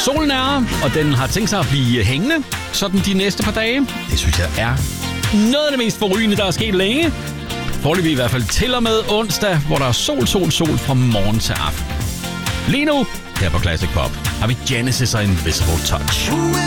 Solen er, og den har tænkt sig at blive hængende sådan de næste par dage. Det synes jeg er noget af det mest forrygende, der er sket længe. Foreløbig i hvert fald til og med onsdag, hvor der er sol fra morgen til aften. Lige nu, her på Classic Pop, har vi Genesis og Invisible Touch.